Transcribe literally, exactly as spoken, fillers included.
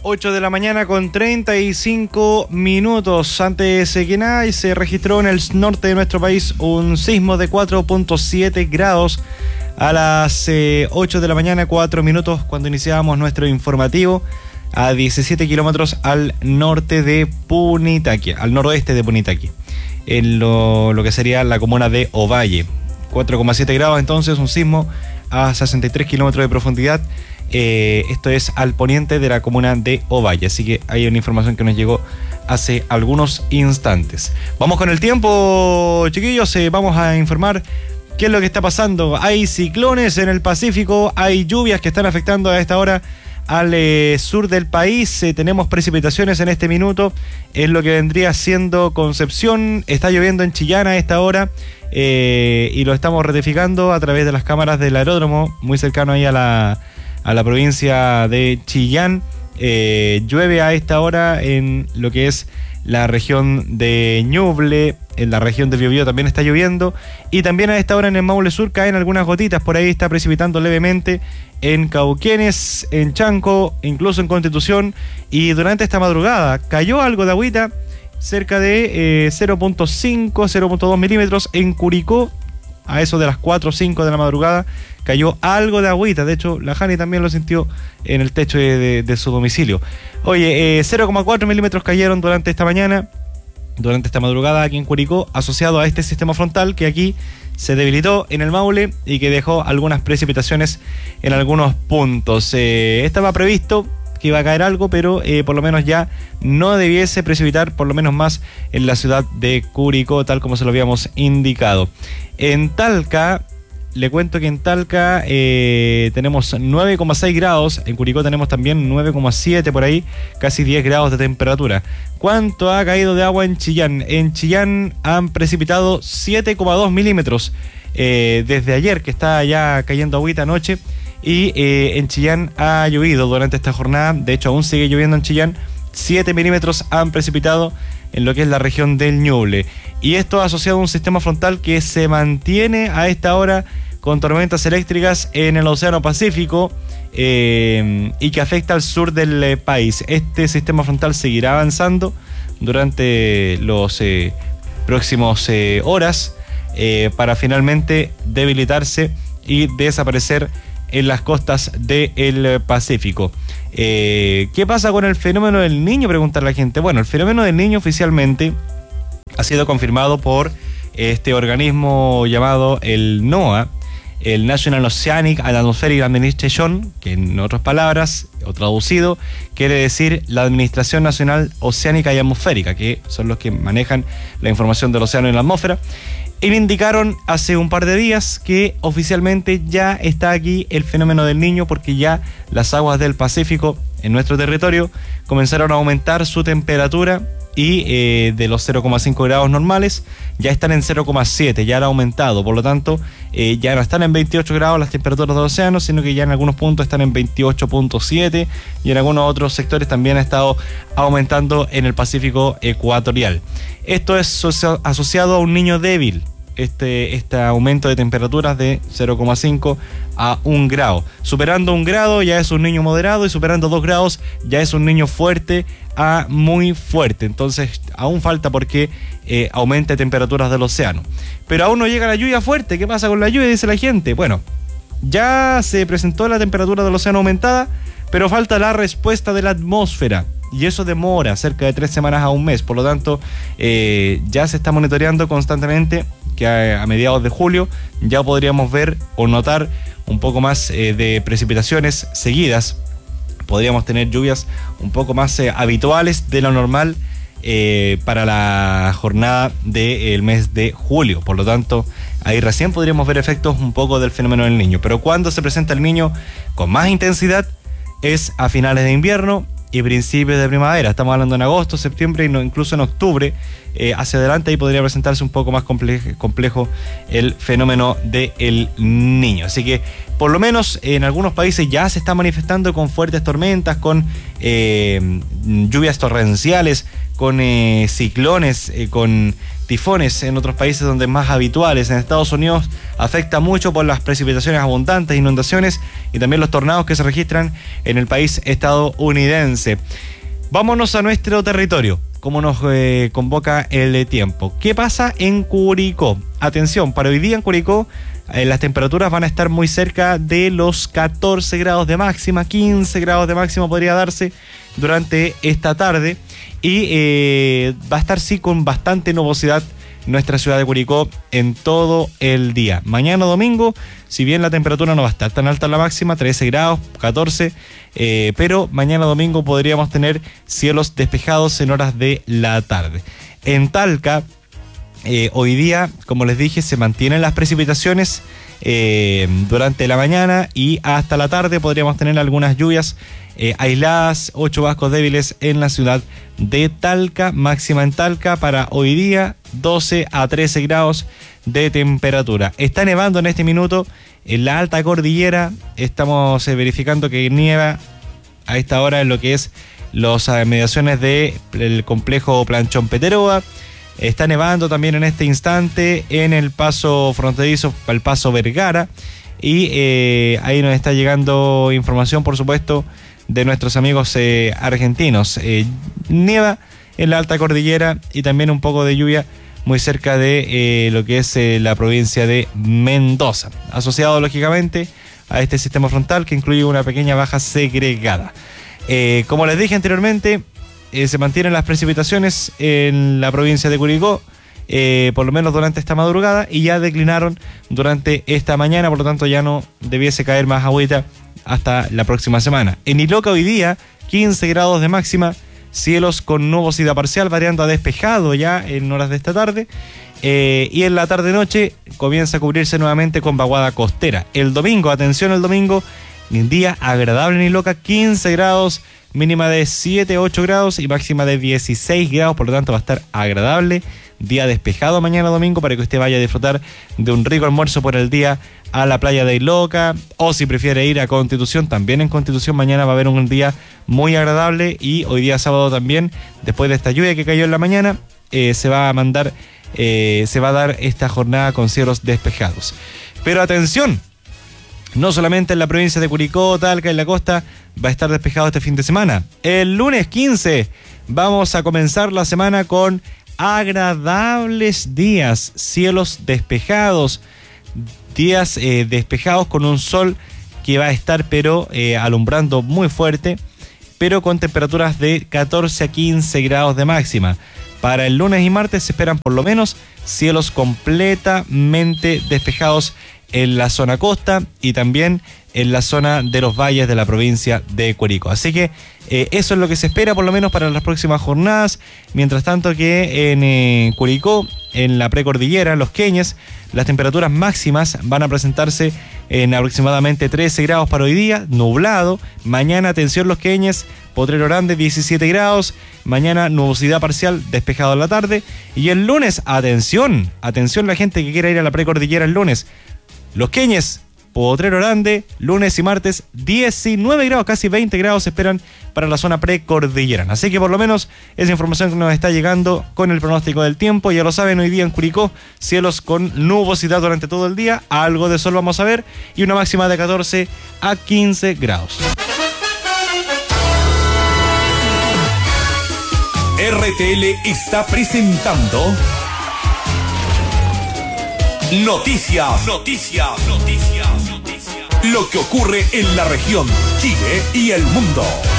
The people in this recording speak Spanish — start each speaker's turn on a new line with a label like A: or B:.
A: ocho de la mañana con treinta y cinco minutos. Antes que nada, se registró en el norte de nuestro país un sismo de cuatro punto siete grados a las eh, ocho de la mañana, cuatro minutos, cuando iniciábamos nuestro informativo a diecisiete kilómetros al norte de Punitaqui, al noroeste de Punitaqui, en lo, lo que sería la comuna de Ovalle. cuatro coma siete grados, entonces, un sismo a sesenta y tres kilómetros de profundidad. Eh, esto es al poniente de la comuna de Ovalle, así que hay una información que nos llegó hace algunos instantes. Vamos con el tiempo, chiquillos, eh, vamos a informar qué es lo que está pasando. Hay ciclones en el Pacífico, hay lluvias que están afectando a esta hora al eh, sur del país. Eh, tenemos precipitaciones en este minuto en lo que vendría siendo Concepción. Está lloviendo en Chillán a esta hora eh, y lo estamos ratificando a través de las cámaras del aeródromo, muy cercano ahí a la, a la provincia de Chillán. Eh, llueve a esta hora en lo que es la región de Ñuble, en la región de Biobío también está lloviendo, y también a esta hora en el Maule Sur caen algunas gotitas, por ahí está precipitando levemente en Cauquenes, en Chanco, incluso en Constitución, y durante esta madrugada cayó algo de agüita, cerca de eh, cero punto cinco, cero punto dos milímetros en Curicó. A eso de las cuatro o cinco de la madrugada cayó algo de agüita. De hecho, la Jani también lo sintió en el techo de, de, de su domicilio. Oye, eh, cero coma cuatro milímetros cayeron durante esta mañana, durante esta madrugada aquí en Curicó, asociado a este sistema frontal que aquí se debilitó en el Maule y que dejó algunas precipitaciones en algunos puntos. Eh, estaba previsto que iba a caer algo, pero eh, por lo menos ya no debiese precipitar, por lo menos más en la ciudad de Curicó, tal como se lo habíamos indicado. En Talca, le cuento que en Talca eh, tenemos nueve coma seis grados, en Curicó tenemos también nueve coma siete por ahí, casi diez grados de temperatura. ¿Cuánto ha caído de agua en Chillán? En Chillán han precipitado siete coma dos milímetros eh, desde ayer, que está ya cayendo agüita anoche. Y eh, en Chillán ha llovido durante esta jornada, de hecho aún sigue lloviendo en Chillán, siete milímetros han precipitado en lo que es la región del Ñuble. Y esto asociado a un sistema frontal que se mantiene a esta hora con tormentas eléctricas en el Océano Pacífico eh, y que afecta al sur del eh, país. Este sistema frontal seguirá avanzando durante los eh, próximos eh, horas eh, para finalmente debilitarse y desaparecer en las costas del Pacífico. Eh, ¿Qué pasa con el fenómeno del Niño? Pregunta la gente. Bueno, el fenómeno del Niño oficialmente ha sido confirmado por este organismo llamado el NOAA, el National Oceanic and Atmospheric Administration, que en otras palabras, o traducido, quiere decir la Administración Nacional Oceánica y Atmosférica, que son los que manejan la información del océano y la atmósfera. Y me indicaron hace un par de días que oficialmente ya está aquí el fenómeno del Niño, porque ya las aguas del Pacífico en nuestro territorio comenzaron a aumentar su temperatura y eh, de los cero coma cinco grados normales ya están en cero coma siete, ya han aumentado. Por lo tanto, eh, ya no están en veintiocho grados las temperaturas del océano, sino que ya en algunos puntos están en veintiocho punto siete y en algunos otros sectores también ha estado aumentando en el Pacífico ecuatorial. Esto es asociado a un niño débil. Este, este aumento de temperaturas de cero coma cinco a un grado. Superando un grado ya es un niño moderado, y superando dos grados ya es un niño fuerte a muy fuerte. Entonces aún falta porque eh, aumente temperaturas del océano. Pero aún no llega la lluvia fuerte. ¿Qué pasa con la lluvia? Dice la gente. Bueno, ya se presentó la temperatura del océano aumentada, pero falta la respuesta de la atmósfera. Y eso demora cerca de tres semanas a un mes. Por lo tanto, eh, ya se está monitoreando constantemente que a, a mediados de julio ya podríamos ver o notar un poco más eh, de precipitaciones seguidas. Podríamos tener lluvias un poco más eh, habituales de lo normal eh, para la jornada del mes de julio. Por lo tanto, ahí recién podríamos ver efectos un poco del fenómeno del Niño. Pero cuando se presenta el Niño con más intensidad es a finales de invierno y principios de primavera. Estamos hablando en agosto, septiembre y no, incluso en octubre. Eh, hacia adelante ahí podría presentarse un poco más complejo, complejo el fenómeno del Niño. Así que por lo menos en algunos países ya se está manifestando con fuertes tormentas, con eh, lluvias torrenciales, con eh, ciclones, eh, con tifones en otros países donde es más habituales. En Estados Unidos afecta mucho por las precipitaciones abundantes, inundaciones y también los tornados que se registran en el país estadounidense. Vámonos a nuestro territorio, como nos eh, convoca el tiempo. ¿Qué pasa en Curicó? Atención, para hoy día en Curicó eh, las temperaturas van a estar muy cerca de los catorce grados de máxima, quince grados de máxima podría darse durante esta tarde. Y eh, va a estar sí con bastante nubosidad nuestra ciudad de Curicó en todo el día. Mañana domingo, si bien la temperatura no va a estar tan alta la máxima, trece grados, catorce, eh, pero mañana domingo podríamos tener cielos despejados en horas de la tarde. En Talca, eh, hoy día, como les dije, se mantienen las precipitaciones eh, durante la mañana y hasta la tarde podríamos tener algunas lluvias Eh, aisladas o chubascos débiles en la ciudad de Talca. Máxima en Talca para hoy día doce a trece grados de temperatura. Está nevando en este minuto en la alta cordillera. Estamos eh, verificando que nieva a esta hora en lo que es las mediaciones del complejo Planchón Peteroa. Está nevando también en este instante en el paso fronterizo, el paso Vergara. Y eh, ahí nos está llegando información, por supuesto, de nuestros amigos eh, argentinos. Eh, nieva en la alta cordillera y también un poco de lluvia muy cerca de eh, lo que es eh, la provincia de Mendoza, asociado lógicamente a este sistema frontal que incluye una pequeña baja segregada. Eh, como les dije anteriormente, eh, se mantienen las precipitaciones en la provincia de Curicó, eh, por lo menos durante esta madrugada, y ya declinaron durante esta mañana, por lo tanto ya no debiese caer más agüita hasta la próxima semana. En Iloca hoy día, quince grados de máxima, cielos con nubosidad parcial, variando a despejado ya en horas de esta tarde, eh, y en la tarde-noche comienza a cubrirse nuevamente con vaguada costera. El domingo, atención el domingo, un día agradable en Iloca, quince grados, mínima de siete, ocho grados y máxima de dieciséis grados, por lo tanto va a estar agradable. Día despejado mañana domingo para que usted vaya a disfrutar de un rico almuerzo por el día a la playa de Iloca, o si prefiere ir a Constitución, también en Constitución mañana va a haber un día muy agradable, y hoy día sábado también, después de esta lluvia que cayó en la mañana, eh, se va a mandar, eh, se va a dar esta jornada con cielos despejados. Pero atención, no solamente en la provincia de Curicó, Talca, en la costa, va a estar despejado este fin de semana. El lunes quince vamos a comenzar la semana con agradables días, cielos despejados, días eh, despejados con un sol que va a estar pero eh, alumbrando muy fuerte, pero con temperaturas de catorce a quince grados de máxima. Para el lunes y martes se esperan por lo menos cielos completamente despejados en la zona costa y también en la zona de los valles de la provincia de Curicó. Así que eh, eso es lo que se espera por lo menos para las próximas jornadas. Mientras tanto que en eh, Curicó, en la precordillera, en Los Queñes, las temperaturas máximas van a presentarse en aproximadamente trece grados para hoy día, nublado. Mañana, atención Los Queñes, Potrero Grande, diecisiete grados. Mañana nubosidad parcial, despejado en la tarde. Y el lunes, atención, atención la gente que quiera ir a la precordillera el lunes. Los Queñes, Potrero Grande, lunes y martes, diecinueve grados, casi veinte grados se esperan para la zona precordillerana. Así que por lo menos esa información que nos está llegando con el pronóstico del tiempo. Ya lo saben, hoy día en Curicó, cielos con nubosidad durante todo el día, algo de sol vamos a ver, y una máxima de catorce a quince grados.
B: R T L está presentando Noticias, noticias, noticias, noticias. Lo que ocurre en la región, Chile y el mundo.